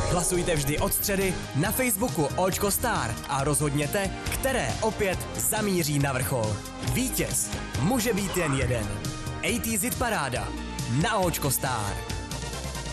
Hlasujte vždy od středy na Facebooku Očko Star a rozhodněte, které opět zamíří na vrchol. Vítěz může být jen jeden. ATZ Paráda na Očko Star.